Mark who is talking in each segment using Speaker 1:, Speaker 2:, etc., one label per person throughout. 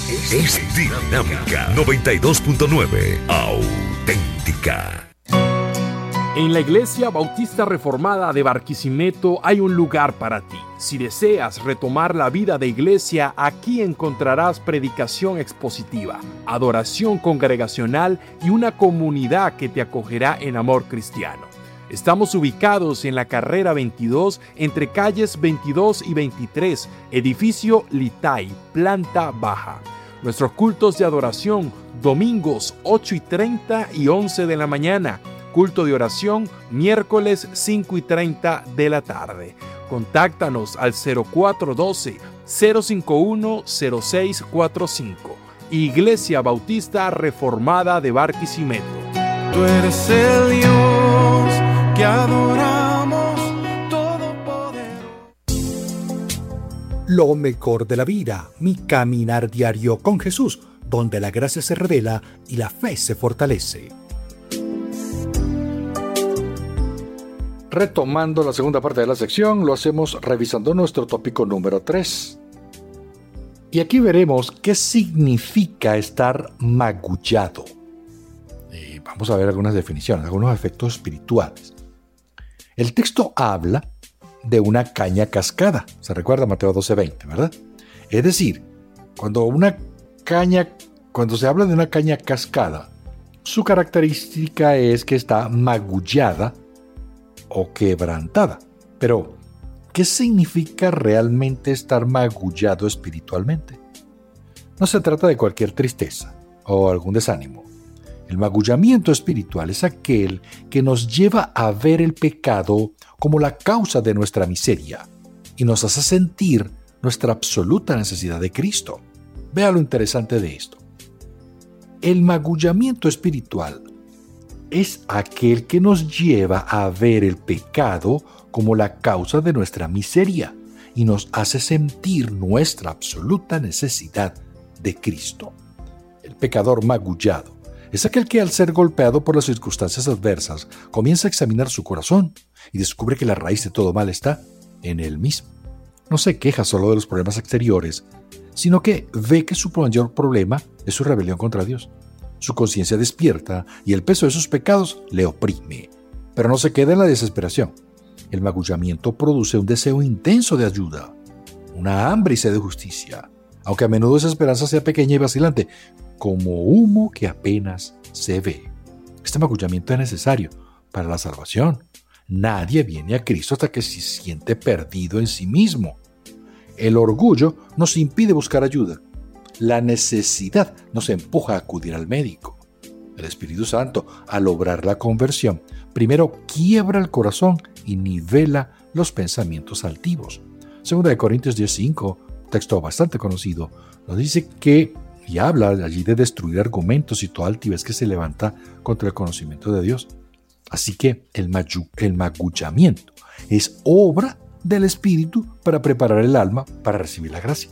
Speaker 1: es Dinámica 92.9, auténtica.
Speaker 2: En la Iglesia Bautista Reformada de Barquisimeto hay un lugar para ti. Si deseas retomar la vida de iglesia, aquí encontrarás predicación expositiva, adoración congregacional y una comunidad que te acogerá en amor cristiano. Estamos ubicados en la carrera 22, entre calles 22 y 23, edificio Litay, planta baja. Nuestros cultos de adoración, domingos 8:30 y 11 de la mañana. Culto de oración, miércoles 5:30 de la tarde. Contáctanos al 0412-051-0645. Iglesia Bautista Reformada de Barquisimeto.
Speaker 3: Tú eres el Dios que adoramos, todopoderoso.
Speaker 4: Lo mejor de la vida, mi caminar diario con Jesús, donde la gracia se revela y la fe se fortalece. Retomando la segunda parte de la sección, lo hacemos revisando nuestro tópico número 3. Y aquí veremos qué significa estar magullado. Y vamos a ver algunas definiciones, algunos efectos espirituales. El texto habla de una caña cascada. Se recuerda Mateo 12:20, ¿verdad? Es decir, cuando se habla de una caña cascada, su característica es que está magullada o quebrantada. Pero, ¿qué significa realmente estar magullado espiritualmente? No se trata de cualquier tristeza o algún desánimo. El magullamiento espiritual es aquel que nos lleva a ver el pecado como la causa de nuestra miseria y nos hace sentir nuestra absoluta necesidad de Cristo. Vea lo interesante de esto. El magullamiento espiritual es aquel que nos lleva a ver el pecado como la causa de nuestra miseria y nos hace sentir nuestra absoluta necesidad de Cristo. El pecador magullado es aquel que, al ser golpeado por las circunstancias adversas, comienza a examinar su corazón y descubre que la raíz de todo mal está en él mismo. No se queja solo de los problemas exteriores, sino que ve que su mayor problema es su rebelión contra Dios. Su conciencia despierta y el peso de sus pecados le oprime. Pero no se queda en la desesperación. El magullamiento produce un deseo intenso de ayuda, una hambre y sed de justicia, aunque a menudo esa esperanza sea pequeña y vacilante, como humo que apenas se ve. Este magullamiento es necesario para la salvación. Nadie viene a Cristo hasta que se siente perdido en sí mismo. El orgullo nos impide buscar ayuda. La necesidad nos empuja a acudir al médico. El Espíritu Santo, al obrar la conversión, primero quiebra el corazón y nivela los pensamientos altivos. 2 Corintios 10:5, texto bastante conocido, nos dice que, y habla allí de destruir argumentos y toda altivez que se levanta contra el conocimiento de Dios. Así que el magullamiento es obra del Espíritu para preparar el alma para recibir la gracia.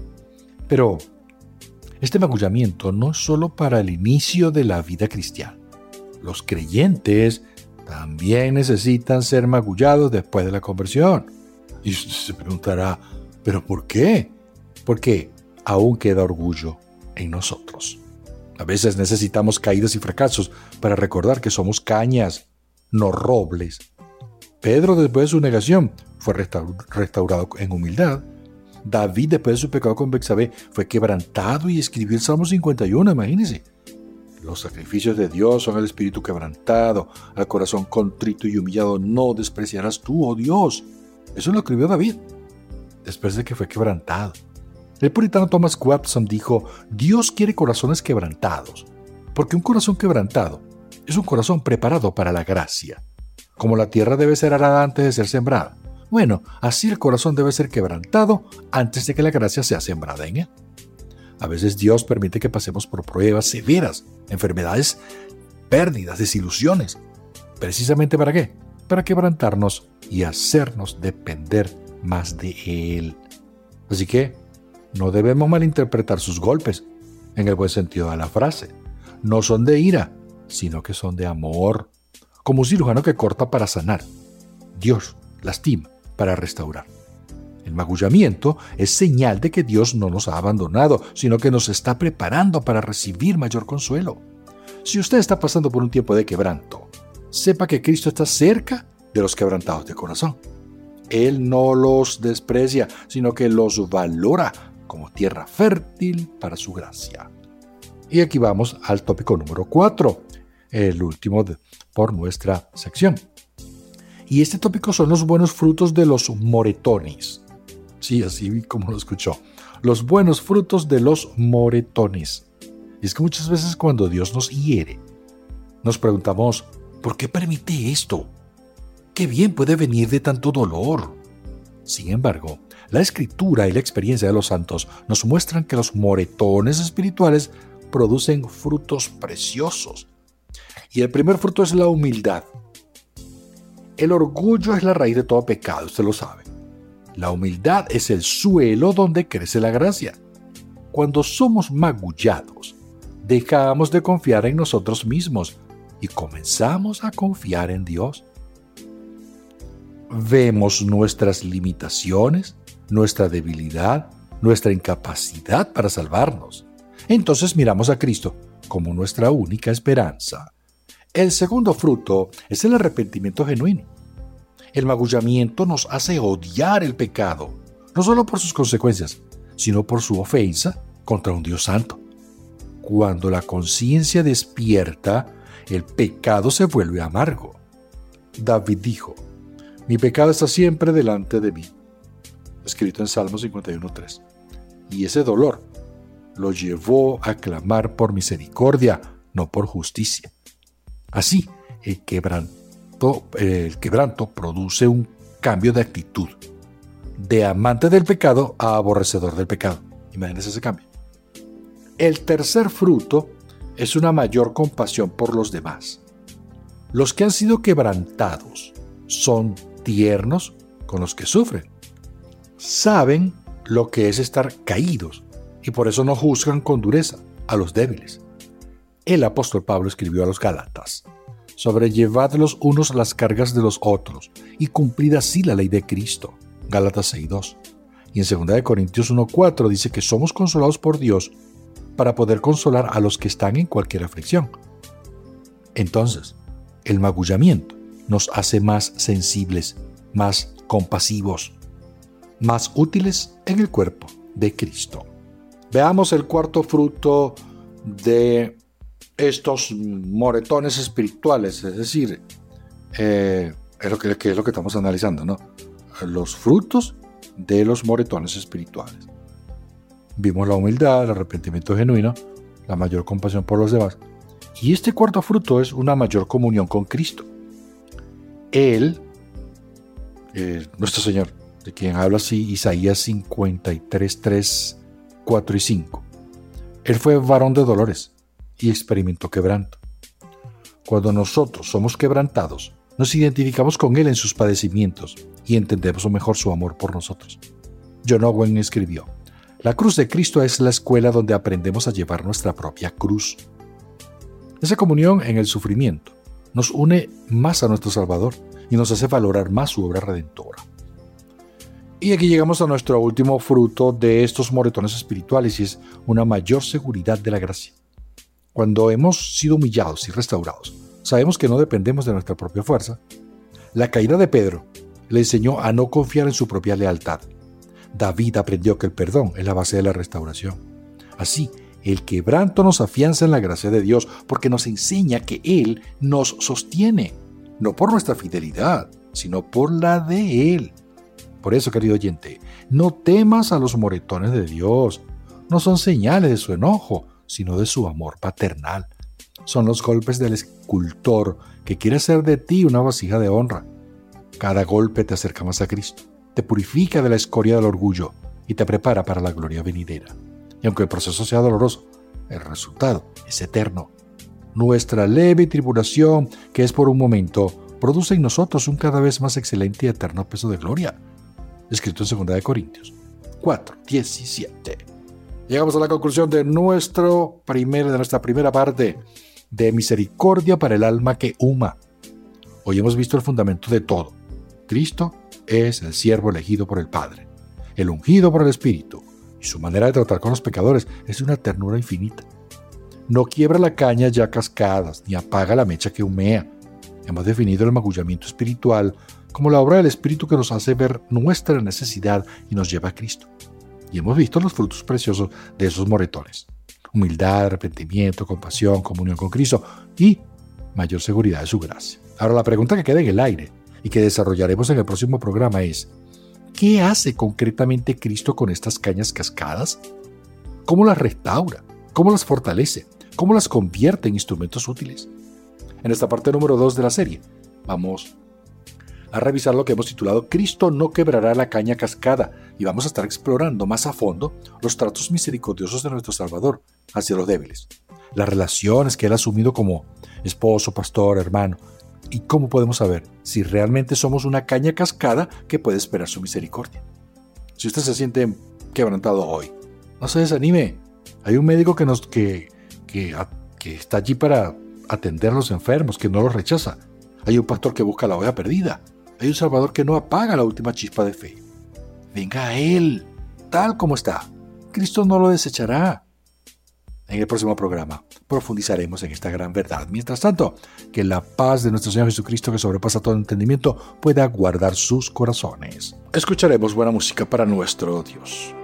Speaker 4: Pero este magullamiento no es solo para el inicio de la vida cristiana. Los creyentes también necesitan ser magullados después de la conversión. Y usted se preguntará, ¿pero por qué? Porque aún queda orgullo en nosotros. A veces necesitamos caídas y fracasos para recordar que somos cañas, no robles. Pedro, después de su negación, fue restaurado en humildad. David, después de su pecado con Betsabé, fue quebrantado y escribió el Salmo 51, imagínense. Los sacrificios de Dios son el espíritu quebrantado, al corazón contrito y humillado no despreciarás tú, oh Dios. Eso lo escribió David, después de que fue quebrantado. El puritano Thomas Watson dijo, Dios quiere corazones quebrantados, porque un corazón quebrantado es un corazón preparado para la gracia. Como la tierra debe ser arada antes de ser sembrada, bueno, así el corazón debe ser quebrantado antes de que la gracia sea sembrada en él. A veces Dios permite que pasemos por pruebas severas, enfermedades, pérdidas, desilusiones. ¿Precisamente para qué? Para quebrantarnos y hacernos depender más de Él. Así que no debemos malinterpretar sus golpes, en el buen sentido de la frase. No son de ira, sino que son de amor. Como un cirujano que corta para sanar, Dios lastima para restaurar. El magullamiento es señal de que Dios no nos ha abandonado, sino que nos está preparando para recibir mayor consuelo. Si usted está pasando por un tiempo de quebranto, sepa que Cristo está cerca de los quebrantados de corazón. Él no los desprecia, sino que los valora como tierra fértil para su gracia. Y aquí vamos al tópico número 4, el último por nuestra sección. Y este tópico son los buenos frutos de los moretones. Sí, así como lo escuchó. Los buenos frutos de los moretones. Y es que muchas veces cuando Dios nos hiere, nos preguntamos, ¿por qué permite esto? ¿Qué bien puede venir de tanto dolor? Sin embargo, la Escritura y la experiencia de los santos nos muestran que los moretones espirituales producen frutos preciosos. Y el primer fruto es la humildad. El orgullo es la raíz de todo pecado, usted lo sabe. La humildad es el suelo donde crece la gracia. Cuando somos magullados, dejamos de confiar en nosotros mismos y comenzamos a confiar en Dios. Vemos nuestras limitaciones, nuestra debilidad, nuestra incapacidad para salvarnos. Entonces miramos a Cristo como nuestra única esperanza. El segundo fruto es el arrepentimiento genuino. El magullamiento nos hace odiar el pecado, no solo por sus consecuencias, sino por su ofensa contra un Dios santo. Cuando la conciencia despierta, el pecado se vuelve amargo. David dijo, mi pecado está siempre delante de mí, escrito en Salmo 51:3. Y ese dolor lo llevó a clamar por misericordia, no por justicia. Así, el quebranto produce un cambio de actitud, de amante del pecado a aborrecedor del pecado. Imagínense ese cambio. El tercer fruto es una mayor compasión por los demás. Los que han sido quebrantados son tiernos con los que sufren. Saben lo que es estar caídos y por eso no juzgan con dureza a los débiles. El apóstol Pablo escribió a los Gálatas, sobrellevad los unos las cargas de los otros y cumplid así la ley de Cristo. Gálatas 6:2. Y en 2 Corintios 1:4 dice que somos consolados por Dios para poder consolar a los que están en cualquier aflicción. Entonces, el magullamiento nos hace más sensibles, más compasivos, más útiles en el cuerpo de Cristo. Veamos el cuarto fruto de estos moretones espirituales, es decir, es lo que estamos analizando, ¿no? Los frutos de los moretones espirituales. Vimos la humildad, el arrepentimiento genuino, la mayor compasión por los demás. Y este cuarto fruto es una mayor comunión con Cristo. Él, nuestro Señor, de quien habla así Isaías 53:3, 4 y 5. Él fue varón de dolores y experimentó quebranto. Cuando nosotros somos quebrantados, nos identificamos con Él en sus padecimientos y entendemos mejor su amor por nosotros. John Owen escribió, la cruz de Cristo es la escuela donde aprendemos a llevar nuestra propia cruz. Esa comunión en el sufrimiento nos une más a nuestro Salvador y nos hace valorar más su obra redentora. Y aquí llegamos a nuestro último fruto de estos moretones espirituales y es una mayor seguridad de la gracia. Cuando hemos sido humillados y restaurados, sabemos que no dependemos de nuestra propia fuerza. La caída de Pedro le enseñó a no confiar en su propia lealtad. David aprendió que el perdón es la base de la restauración. Así, el quebranto nos afianza en la gracia de Dios porque nos enseña que Él nos sostiene, no por nuestra fidelidad, sino por la de Él. Por eso, querido oyente, no temas a los moretones de Dios. No son señales de su enojo, sino de su amor paternal. Son los golpes del escultor que quiere hacer de ti una vasija de honra. Cada golpe te acerca más a Cristo, te purifica de la escoria del orgullo y te prepara para la gloria venidera. Y aunque el proceso sea doloroso, el resultado es eterno. Nuestra leve tribulación, que es por un momento, produce en nosotros un cada vez más excelente y eterno peso de gloria. Escrito en 2 Corintios 4:17. Llegamos a la conclusión de nuestra primera parte de misericordia para el alma que huma. Hoy hemos visto el fundamento de todo. Cristo es el siervo elegido por el Padre. el ungido por el Espíritu, y su manera de tratar con los pecadores es de una ternura infinita. No quiebra la caña ya cascadas, ni apaga la mecha que humea. Hemos definido el magullamiento espiritual como la obra del Espíritu que nos hace ver nuestra necesidad y nos lleva a Cristo. Y hemos visto los frutos preciosos de esos moretones: humildad, arrepentimiento, compasión, comunión con Cristo y mayor seguridad de su gracia. Ahora, la pregunta que queda en el aire y que desarrollaremos en el próximo programa es: ¿qué hace concretamente Cristo con estas cañas cascadas? ¿Cómo las restaura? ¿Cómo las fortalece? ¿Cómo las convierte en instrumentos útiles? En esta parte número 2 de la serie, vamos a revisar lo que hemos titulado Cristo no quebrará la caña cascada, y vamos a estar explorando más a fondo los tratos misericordiosos de nuestro Salvador hacia los débiles, las relaciones que Él ha asumido como esposo, pastor, hermano, y cómo podemos saber si realmente somos una caña cascada que puede esperar su misericordia. Si usted se siente quebrantado hoy, no se desanime. Hay un médico que está allí para atender a los enfermos, que no los rechaza. Hay un pastor que busca la oveja perdida. Hay un Salvador que no apaga la última chispa de fe. Venga a Él, tal como está. Cristo no lo desechará. En el próximo programa profundizaremos en esta gran verdad. Mientras tanto, que la paz de nuestro Señor Jesucristo, que sobrepasa todo entendimiento, pueda guardar sus corazones. Escucharemos buena música para nuestro Dios.